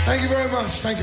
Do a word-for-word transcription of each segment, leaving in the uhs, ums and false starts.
Thank you very much. Thank you.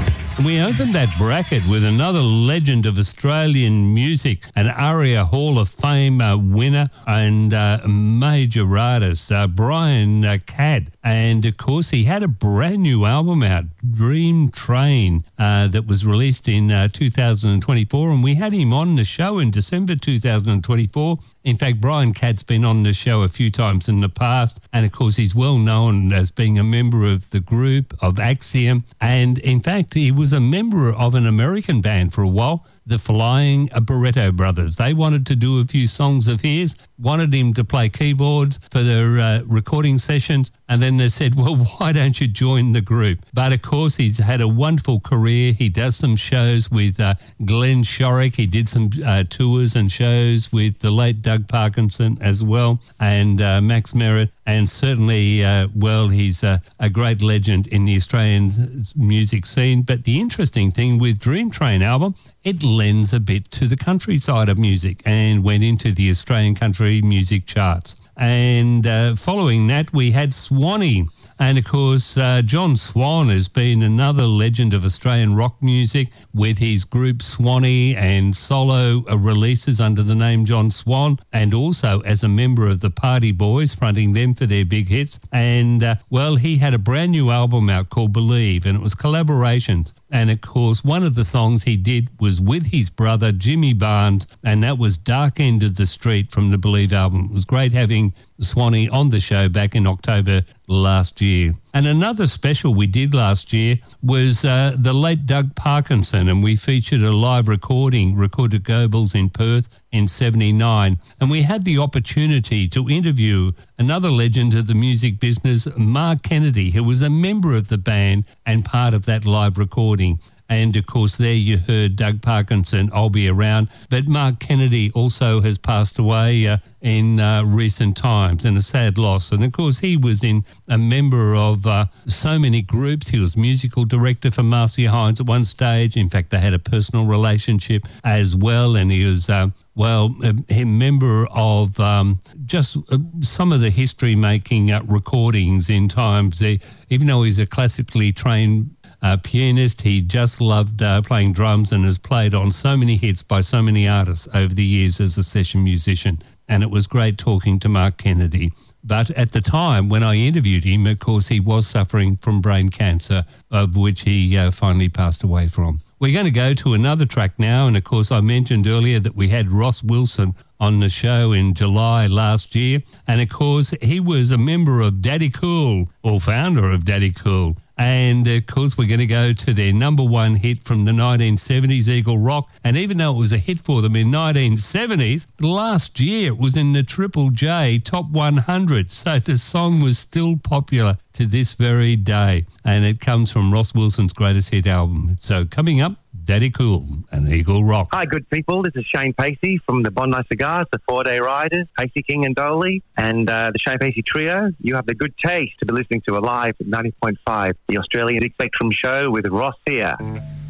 We opened that bracket with another legend of Australian music, an ARIA Hall of Fame uh, winner and uh, major artist, uh, Brian uh, Cadd. And, of course, he had a brand new album out, Dream Train, uh, that was released in uh, two thousand twenty-four. And we had him on the show in December two thousand twenty-four. In fact, Brian Cadd's been on the show a few times in the past. And, of course, he's well known as being a member of the group of Axiom. And, in fact, he was a member of an American band for a while, the Flying Barretto Brothers. They wanted to do a few songs of his, wanted him to play keyboards for their uh, recording sessions, and then they said, well, why don't you join the group? But, of course, he's had a wonderful career. He does some shows with uh, Glenn Shorrock. He did some uh, tours and shows with the late Doug Parkinson as well, and uh, Max Merritt. And certainly, uh, well, he's uh, a great legend in the Australian music scene. But the interesting thing with Dream Train album, it lends a bit to the country side of music and went into the Australian country music charts. And uh, following that, we had Swanee. And, of course, uh, John Swan has been another legend of Australian rock music with his group Swanee and solo uh, releases under the name John Swan, and also as a member of the Party Boys, fronting them for their big hits. And, uh, well, he had a brand new album out called Believe, and it was collaborations. And, of course, one of the songs he did was with his brother, Jimmy Barnes, and that was Dark End of the Street from the Believe album. It was great having Swanee on the show back in October last year. And another special we did last year was uh, the late Doug Parkinson, and we featured a live recording, recorded at Goebbels in Perth in seventy-nine. And we had the opportunity to interview another legend of the music business, Mark Kennedy, who was a member of the band and part of that live recording. And, of course, there you heard Doug Parkinson, I'll Be Around. But Mark Kennedy also has passed away uh, in uh, recent times, and a sad loss. And, of course, he was in a member of uh, so many groups. He was musical director for Marcia Hines at one stage. In fact, they had a personal relationship as well. And he was, uh, well, a, a member of um, just uh, some of the history-making uh, recordings in times. Uh, even though he's a classically trained Uh, pianist, he just loved uh, playing drums and has played on so many hits by so many artists over the years as a session musician. And it was great talking to Mark Kennedy. But at the time when I interviewed him, of course, he was suffering from brain cancer, of which he uh, finally passed away from. We're going to go to another track now. And, of course, I mentioned earlier that we had Ross Wilson on the show in July last year. And, of course, he was a member of Daddy Cool, or founder of Daddy Cool. And, of course, we're going to go to their number one hit from the nineteen seventies, Eagle Rock. And even though it was a hit for them in nineteen seventies, last year it was in the Triple J Top one hundred. So the song was still popular to this very day. And it comes from Ross Wilson's greatest hit album. So coming up, Daddy Cool and Eagle Rock. Hi, good people. This is Shane Pacey from the Bondi Cigars, the Four Day Riders, Pacey King and Dolly, and uh, the Shane Pacey Trio. You have the good taste to be listening to a live at ninety point five, the Australian Big Spectrum Show with Ross here.